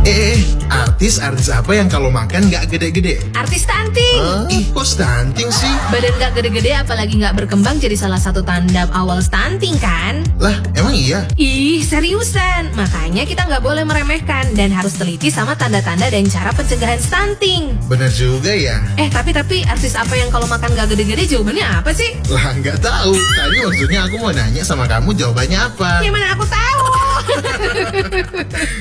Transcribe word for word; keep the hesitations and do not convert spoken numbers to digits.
Eh, artis-artis apa yang kalau makan nggak gede-gede? Artis stunting. Hah? Ih, kok stunting sih? Badan nggak gede-gede apalagi nggak berkembang jadi salah satu tanda awal stunting kan? Lah, emang iya? Ih, seriusan. Makanya kita nggak boleh meremehkan dan harus teliti sama tanda-tanda dan cara pencegahan stunting. Bener juga ya. Eh, tapi tapi artis apa yang kalau makan nggak gede-gede jawabannya apa sih? Lah, nggak tahu. Tadi maksudnya aku mau nanya sama kamu jawabannya apa. Ya mana aku tahu.